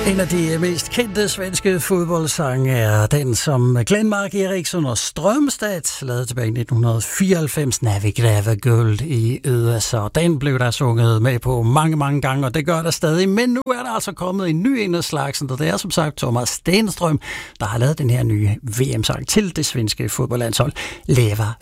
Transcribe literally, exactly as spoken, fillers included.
En af de mest kendte svenske fodboldsange er den, som Glenmark Eriksson og Strømstedt lavede tilbage i nitten fireoghalvfems, När vi gräver guld i U S A. Den blev der sunget med på mange, mange gange, og det gør der stadig. Men nu er der altså kommet en ny en af slagsen, og det er som sagt Thomas Stenström, der har lavet den her nye V M-sang til det svenske fodboldlandshold, Leva